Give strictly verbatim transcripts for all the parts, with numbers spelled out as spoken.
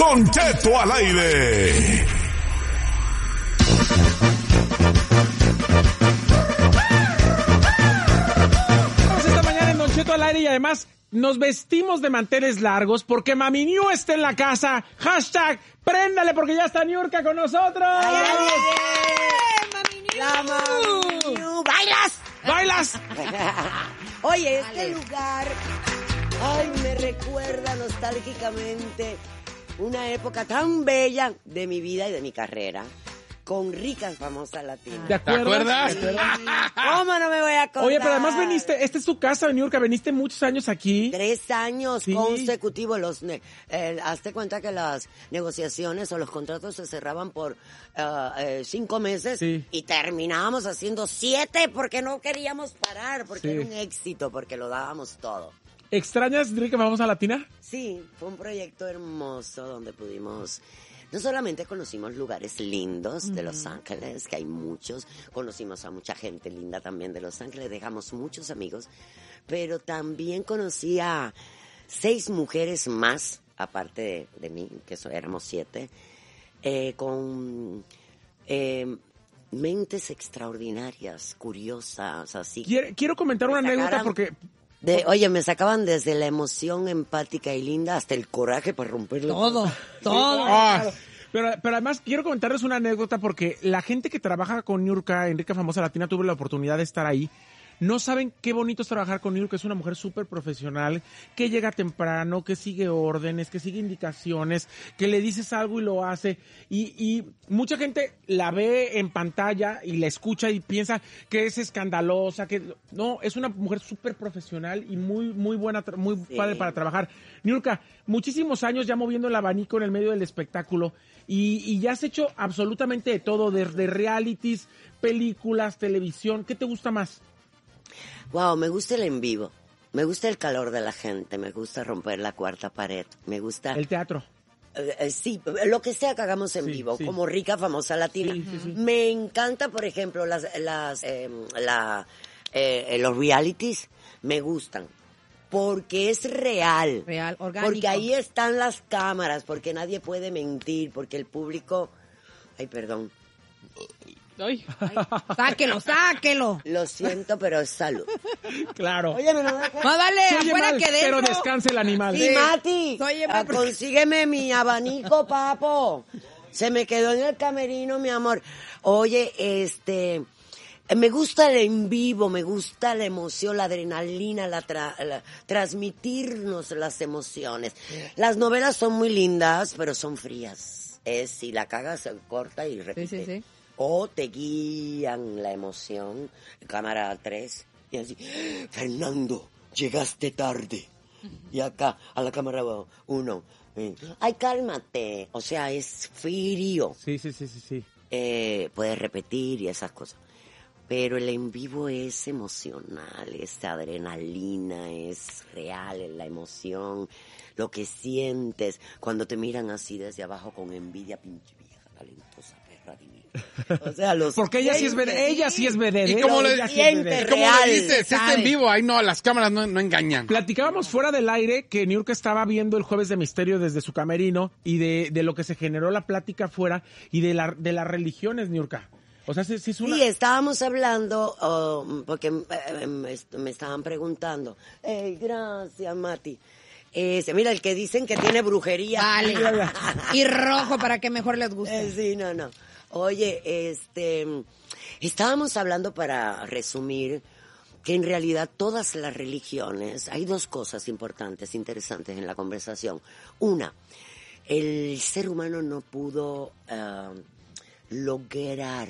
Don Cheto al aire. Esta mañana en Don Cheto al aire y además nos vestimos de manteles largos porque Mami New está en la casa. Hashtag, préndale porque ya está Niurka con nosotros. ¡Ay, ay, ay! ¡Mami New! ¡La Mami New! ¡Bailas! ¡Bailas! Oye, este Dale. lugar, ay, me recuerda nostálgicamente una época tan bella de mi vida y de mi carrera. Con ricas famosas latinas. ¿Te acuerdas? ¿Te acuerdas? ¿Cómo no me voy a acordar? Oye, pero además veniste, esta es tu casa, Niurka, veniste muchos años aquí. Tres años sí. consecutivos. Los, eh, hazte cuenta que las negociaciones o los contratos se cerraban por uh, eh, cinco meses sí. y terminábamos haciendo siete porque no queríamos parar, porque sí. era un éxito, porque lo dábamos todo. ¿Extrañas Rica Famosa Latina? Sí, fue un proyecto hermoso donde pudimos... No solamente conocimos lugares lindos de Los Ángeles, que hay muchos, conocimos a mucha gente linda también de Los Ángeles, dejamos muchos amigos, pero también conocí a seis mujeres más, aparte de, de mí, que so, éramos siete, eh, con eh, mentes extraordinarias, curiosas, así. Quiero, quiero comentar una sacaran, anécdota porque... De, oye, me sacaban desde la emoción empática y linda hasta el coraje para romperlo. Todo, todo. Ah, pero, pero además quiero comentarles una anécdota porque la gente que trabaja con Niurka, en Rica Famosa Latina, tuve la oportunidad de estar ahí. No saben qué bonito es trabajar con Niurka, es una mujer súper profesional, que llega temprano, que sigue órdenes, que sigue indicaciones, que le dices algo y lo hace. Y, y mucha gente la ve en pantalla y la escucha y piensa que es escandalosa, que no, es una mujer súper profesional y muy, muy buena, muy sí. padre para trabajar. Niurka, muchísimos años ya moviendo el abanico en el medio del espectáculo y, y ya has hecho absolutamente de todo, desde realities, películas, televisión. ¿Qué te gusta más? Wow, me gusta el en vivo, me gusta el calor de la gente, me gusta romper la cuarta pared, me gusta... El teatro. Eh, eh, sí, lo que sea que hagamos en sí, vivo, sí. como Rica Famosa Latina. Sí, sí, sí. Me encanta, por ejemplo, las, las, eh, la, eh, los realities, me gustan. Porque es real. Real, orgánico. Porque ahí están las cámaras, porque nadie puede mentir, porque el público... Ay, perdón. Ay, ay, sáquelo, sáquelo. Lo siento, pero es salud. Claro. Oye, no, no, no dale, afuera que dentro. Pero descanse el animal. Sí, Mati, Oye, ah, consígueme mi abanico, papo. Se me quedó en el camerino, mi amor. Oye, este... Me gusta el en vivo, me gusta la emoción, la adrenalina, la, tra- la transmitirnos las emociones. Las novelas son muy lindas, pero son frías. Es si la cagas, se corta y repite. Sí, sí, sí. O te guían la emoción, cámara tres, y así, Fernando, llegaste tarde. Y acá, a la cámara uno, eh, ay, cálmate. O sea, es frío. Sí, sí, sí, sí, sí. Eh, puedes repetir y esas cosas. Pero el en vivo es emocional, es adrenalina, es real, la emoción, lo que sientes cuando te miran así desde abajo con envidia, pinche vieja talentosa, perra divina. O sea, los porque ella sí es vedette, ella sí es vedette. ¿Y cómo le, sí es y cómo le dices? Está en vivo, ahí no, las cámaras no, no engañan. Platicábamos fuera del aire que Niurka estaba viendo el Jueves de Misterio desde su camerino y de, de lo que se generó la plática fuera y de la de las religiones, Niurka. O sea, sí, sí es una... Sí, estábamos hablando, oh, porque eh, me, me estaban preguntando. Ey, gracias, Mati. Este, mira, el que dicen que tiene brujería. Vale. Y rojo para que mejor les guste. Eh, sí, no, no. Oye, este, estábamos hablando, para resumir, que en realidad todas las religiones, hay dos cosas importantes, interesantes en la conversación. Una, el ser humano no pudo... Uh, lograr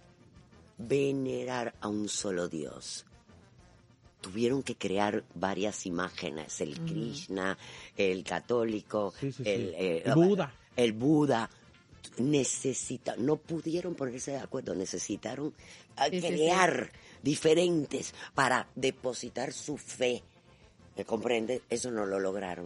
venerar a un solo Dios. Tuvieron que crear varias imágenes, el mm. Krishna, el católico, sí, sí, el, sí. Eh, el Buda. El Buda. Necesita, no pudieron ponerse de acuerdo, necesitaron sí, crear sí, sí. diferentes para depositar su fe. ¿Me comprende? Eso no lo lograron. Lo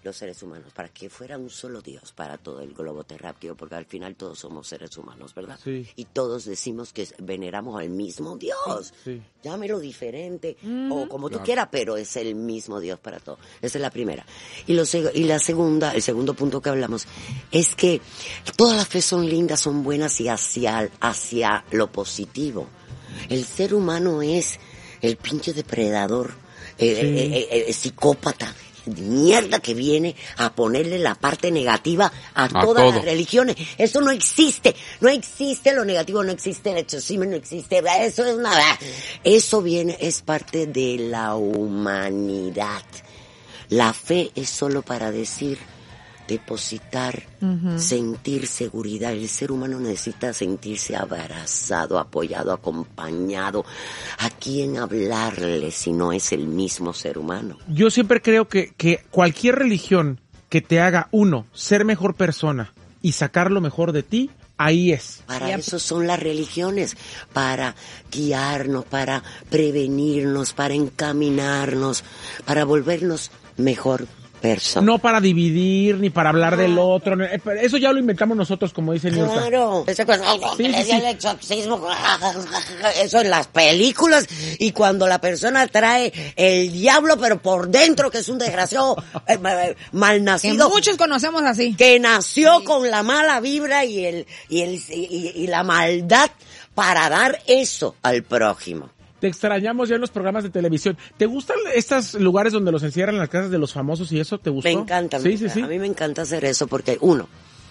los seres humanos, para que fuera un solo Dios para todo el globo terráqueo, porque al final todos somos seres humanos, ¿verdad? Sí. Y todos decimos que veneramos al mismo Dios. Sí. Llámelo diferente Mm. o como tú Claro. quieras, pero es el mismo Dios para todos. Esa es la primera. Y, lo, seg- y la segunda, el segundo punto que hablamos, es que todas las fe son lindas, son buenas y hacia, hacia lo positivo. El ser humano es el pinche depredador, el, Sí. el- el- el psicópata, mierda que viene a ponerle la parte negativa a, A todas todo. las religiones. Eso no existe. No existe lo negativo, no existe el exorcismo, no existe. Eso es nada. Eso viene, es parte de la humanidad. La fe es solo para decir, depositar, sentir seguridad. El ser humano necesita sentirse abrazado, apoyado, acompañado. ¿A quién hablarle si no es el mismo ser humano? Yo siempre creo que, que cualquier religión que te haga, uno, ser mejor persona y sacar lo mejor de ti, ahí es. Para Yep. eso son las religiones, para guiarnos, para prevenirnos, para encaminarnos, para volvernos mejor personas. No para dividir, ni para hablar del otro. no, eh, pero Eso ya lo inventamos nosotros, como dice Niurka. Claro, ese cuando Sí, sí, sí. el exorcismo, eso en las películas, y cuando la persona trae el diablo, pero por dentro, que es un desgraciado eh, eh, Que malnacido, muchos conocemos así. que nació con la mala vibra y el y el y, y la maldad para dar eso al prójimo. Te extrañamos ya en los programas de televisión. ¿Te gustan estos lugares donde los encierran en las casas de los famosos y eso? ¿Te gustó? Me encanta, Sí, me- sí, sí. a mí me encanta hacer eso porque, uno,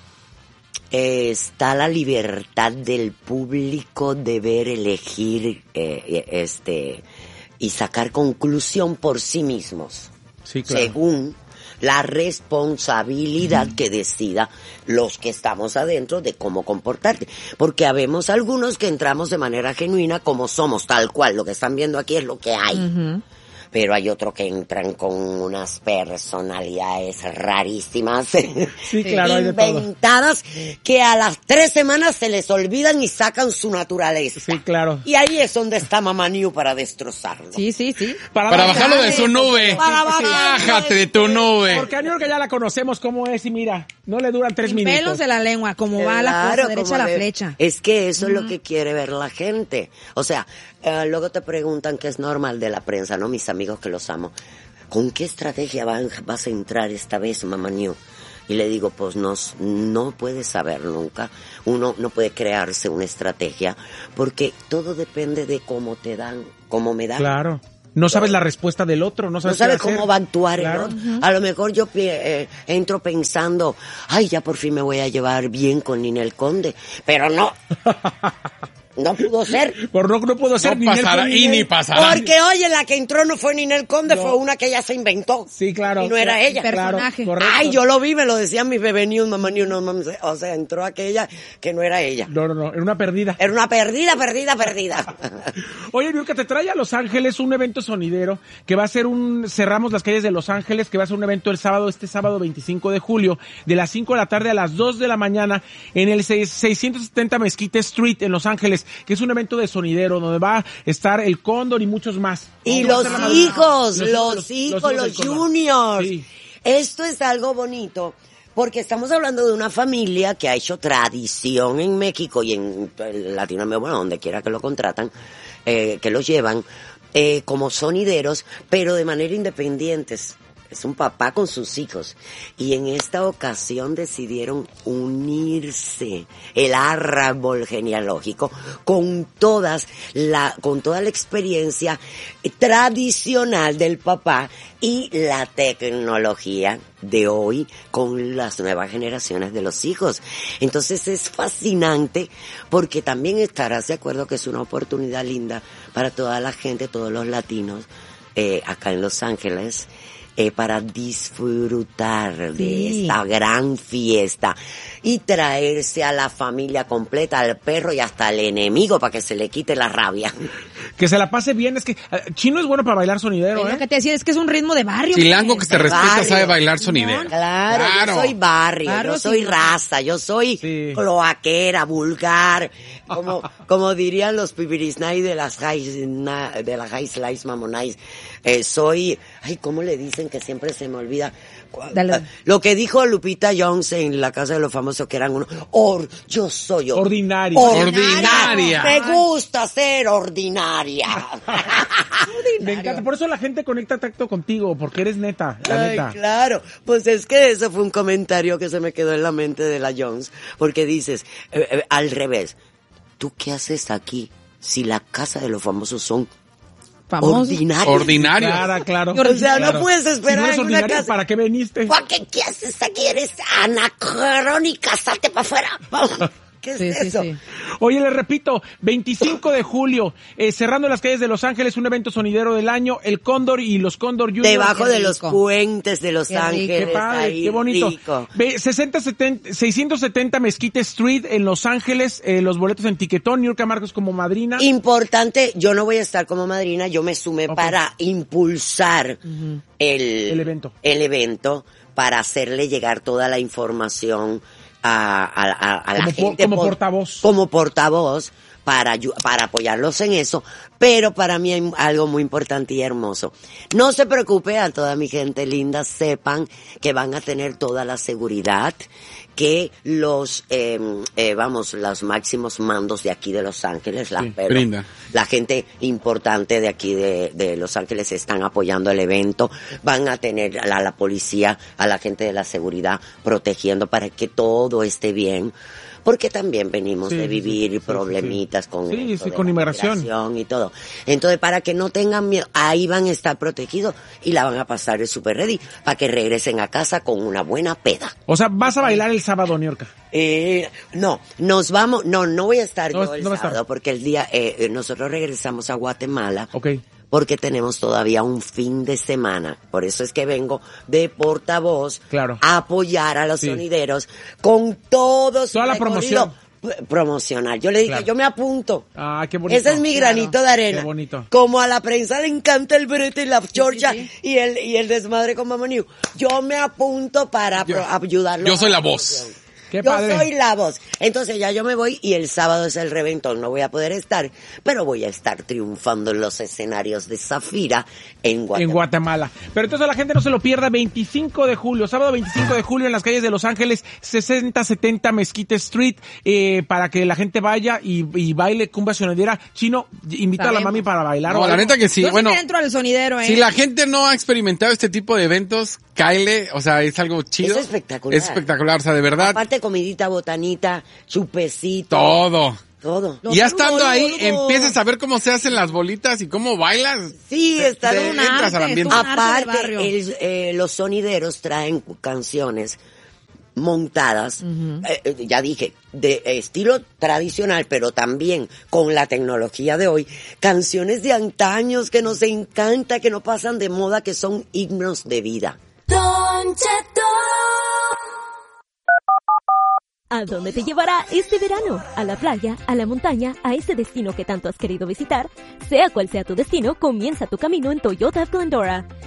eh, está la libertad del público de ver, elegir, eh, este, y sacar conclusión por sí mismos, Sí, claro. según la responsabilidad que decida los que estamos adentro de cómo comportarte. Porque habemos algunos que entramos de manera genuina como somos, tal cual. Lo que están viendo aquí es lo que hay. Pero hay otros que entran con unas personalidades rarísimas, Sí, claro, hay de todo. inventadas, que a las tres semanas se les olvidan y sacan su naturaleza. Sí, claro. Y ahí es donde está Mamá New para destrozarlo. Sí, sí, sí. Para bajarlo de su nube. Para bajarlo Bájate de de tu su nube. Porque a Niurka ya la conocemos cómo es y mira, no le duran tres Sin minutos. pelos de la lengua, como va la Claro, cosa, derecha como a la de- flecha. Es que eso es lo que quiere ver la gente. O sea, eh, luego te preguntan qué es normal de la prensa, ¿no? Mis amigos que los amo. ¿Con qué estrategia van- vas a entrar esta vez, Mamá New? Y le digo, pues no, no puedes saber nunca. Uno no puede crearse una estrategia porque todo depende de cómo te dan, cómo me dan. Claro. No sabes la respuesta del otro, no No sabes sabe qué hacer. cómo va a actuar Claro. el otro. A lo mejor yo pi- eh, entro pensando, ay, ya por fin me voy a llevar bien con Ninel Conde. Pero no. No pudo ser. Por no, no puedo ser No ni pasará Nelson, y Ninel. ni pasará. Porque, oye, la que entró no fue Ninel Conde, No. fue una que ella se inventó. Sí, claro. Y no era ella. Personaje. Claro, correcto. Ay, yo lo vi, me lo decían mis bebé news, mamá news, no mames. O sea, entró aquella que no era ella. No, no, no, era una perdida. Era una perdida, perdida, perdida. Oye, Niurka, te trae a Los Ángeles un evento sonidero que va a ser un... Cerramos las calles de Los Ángeles, que va a ser un evento el sábado, este sábado veinticinco de julio, de las cinco de la tarde a las dos de la mañana, en el seis- seiscientos setenta Mesquite Street en Los Ángeles, que es un evento de sonidero, donde va a estar el Cóndor y muchos más. Y Va a los ser la madrugada. hijos, los, los- hijos, los los, del Cóndor. juniors. Sí. Esto es algo bonito, porque estamos hablando de una familia que ha hecho tradición en México y en Latinoamérica, bueno, donde quiera que lo contratan, eh, que los llevan, eh, como sonideros, pero de manera independientes. Es un papá con sus hijos. Y en esta ocasión decidieron unirse el árbol genealógico con todas la, con toda la experiencia tradicional del papá y la tecnología de hoy con las nuevas generaciones de los hijos. Entonces es fascinante porque también estarás de acuerdo que es una oportunidad linda para toda la gente, todos los latinos, eh, acá en Los Ángeles, Eh, para disfrutar de Sí. esta gran fiesta y traerse a la familia completa, al perro y hasta al enemigo para que se le quite la rabia. Que se la pase bien, es que eh, Chino es bueno para bailar sonidero, Es lo ¿eh? que te decía, es que es un ritmo de barrio. Chilango pues. que te respeta barrio. sabe bailar sonidero. Claro, yo soy barrio, Barrio yo soy sin- raza, yo soy Sí. cloaquera, vulgar, como como dirían los pipirisnay de las high, na- de la high slice mamonais. Eh, soy, ay, ¿cómo le dicen que siempre se me olvida? Dale. Lo que dijo Lupita Jones en La Casa de los Famosos, que eran unos, or, yo soy or- Ordinaria. Ordinaria. Me gusta ser ordinaria. Me encanta. Por eso la gente conecta tacto contigo, porque eres neta, la Ay, neta. claro. Pues es que eso fue un comentario que se me quedó en la mente de la Jones, porque dices, eh, eh, al revés, ¿tú qué haces aquí si La Casa de los Famosos son Famoso. ordinarios? Ordinario. Claro, claro. O sea, Claro. no puedes esperar Si no eres en una ordinaria, casa. ¿para qué veniste? ¿Por qué, qué haces aquí? Eres anacrónica, salte para afuera. ¿Qué es Sí, sí, eso? sí. Oye, les repito, veinticinco de julio, eh, cerrando las calles de Los Ángeles, un evento sonidero del año, el Cóndor y los Cóndor Junior. Debajo Qué de los rico. puentes de Los Qué rico. Ángeles. Qué padre, ahí, qué bonito. rico. Ve, sesenta, setenta, seiscientos setenta Mesquite Street en Los Ángeles, eh, los boletos en Tiquetón, Niurka Marcos como madrina. Importante, yo no voy a estar como madrina, yo me sumé Ok. para impulsar el, El evento. el evento, para hacerle llegar toda la información a, a, a, a la Como por- gente. como por- portavoz. Como portavoz, para, ayu- para apoyarlos en eso. Pero para mí hay algo muy importante y hermoso. No se preocupe, a toda mi gente linda, sepan que van a tener toda la seguridad que los, eh, eh, vamos, los máximos mandos de aquí de Los Ángeles, la, Sí, pero brinda. la gente importante de aquí de, de Los Ángeles están apoyando el evento, van a tener a la, la policía, a la gente de la seguridad protegiendo para que todo esté bien. Porque también venimos Sí, de sí, vivir sí, sí, problemitas sí. con Sí, esto sí, de con la inmigración. migración y todo. Entonces, para que no tengan miedo, ahí van a estar protegidos y la van a pasar el super ready para que regresen a casa con una buena peda. O sea, vas a bailar el sábado, Niurka. Eh, no, nos vamos, no, no voy a estar No, yo el no va a estar. sábado porque el día, eh, eh, nosotros regresamos a Guatemala. Ok. Porque tenemos todavía un fin de semana. Por eso es que vengo de portavoz Claro. a apoyar a los Sí. sonideros con todo su Toda la recorrido promoción. p- promocional. Yo le dije, Claro. yo me apunto. Ah, qué bonito. Ese es mi granito Claro. de arena. Qué bonito. Como a la prensa le encanta el brete y la chorcha sí. y el y el desmadre con Mama New. Yo me apunto para Yo- pro- ayudarlo. yo a soy la promoción. voz. Qué Yo padre. soy la voz. Entonces ya yo me voy y el sábado es el reventón. No voy a poder estar, pero voy a estar triunfando en los escenarios de Zafira en Guatemala. En Guatemala. Pero entonces la gente no se lo pierda, veinticinco de julio, sábado veinticinco de julio en las calles de Los Ángeles, sesenta setenta Mesquite Street, eh, para que la gente vaya y, y baile cumbia sonidera. Chino, invita a la Sabemos. mami para bailar. No, o la algo. neta que sí. Yo Bueno, sí que entro al sonidero, ¿eh? si la gente no ha experimentado este tipo de eventos, cáele, o sea, es algo chido. Es espectacular. Es espectacular, o sea, de verdad, Aparte comidita, botanita, chupecito. todo. Todo. Y ya estando Todo, ahí, todo. empiezas a ver cómo se hacen las bolitas y cómo bailas. Sí, Te- está te de un entras arte, al ambiente. es un arte de Aparte, barrio. el- eh, los sonideros traen canciones montadas, eh, eh, ya dije, de estilo tradicional, pero también con la tecnología de hoy, canciones de antaños que nos encanta, que no pasan de moda, que son himnos de vida. Don Cheto. ¿A dónde te llevará este verano? ¿A la playa? ¿A la montaña? ¿A ese destino que tanto has querido visitar? Sea cual sea tu destino, comienza tu camino en Toyota Glendora.